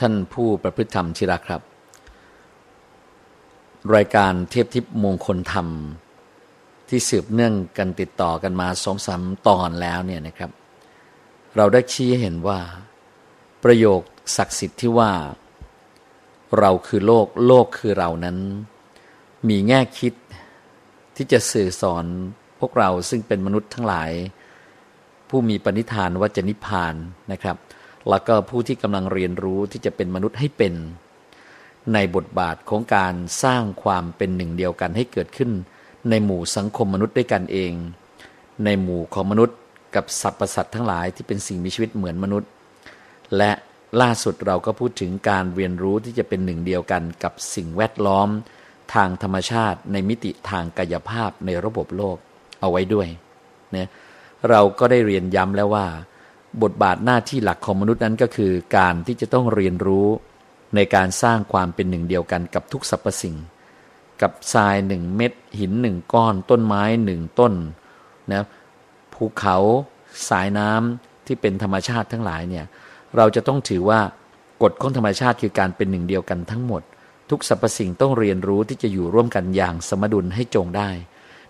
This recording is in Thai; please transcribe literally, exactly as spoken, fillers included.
ท่านผู้ประพฤติธรรมที่รักครับรายการเทพทิพย์มงคลธรรมที่สืบเนื่องกันติดต่อกันมา สองสาม ตอนแล้วเนี่ยนะครับเราได้ชี้เห็นว่าประโยคศักดิ์สิทธิ์ที่ว่าเราคือโลกโลกคือเรานั้นมีแง่คิดที่จะสื่อสอนพวกเราซึ่งเป็นมนุษย์ทั้งหลายผู้มีปณิธานว่าจะนิพพานนะครับแล้วก็ผู้ที่กำลังเรียนรู้ที่จะเป็นมนุษย์ให้เป็นในบทบาทของการสร้างความเป็นหนึ่งเดียวกันให้เกิดขึ้นในหมู่สังคมมนุษย์ด้วยกันเองในหมู่ของมนุษย์กับสรรพสัตว์ทั้งหลายที่เป็นสิ่งมีชีวิตเหมือนมนุษย์และล่าสุดเราก็พูดถึงการเรียนรู้ที่จะเป็นหนึ่งเดียวกันกับสิ่งแวดล้อมทางธรรมชาติในมิติทางกายภาพในระบบโลกเอาไว้ด้วยนะเราก็ได้เรียนย้ำแล้วว่าบทบาทหน้าที่หลักของมนุษย์นั้นก็คือการที่จะต้องเรียนรู้ในการสร้างความเป็นหนึ่งเดียวกันกับทุกสรรพสิ่งกับทรายหนึ่งเม็ดหินหนึ่งก้อนต้นไม้หนึ่งต้นนะภูเขาสายน้ำที่เป็นธรรมชาติทั้งหลายเนี่ยเราจะต้องถือว่ากฎของธรรมชาติคือการเป็นหนึ่งเดียวกันทั้งหมดทุกสรรพสิ่งต้องเรียนรู้ที่จะอยู่ร่วมกันอย่างสมดุลให้จงได้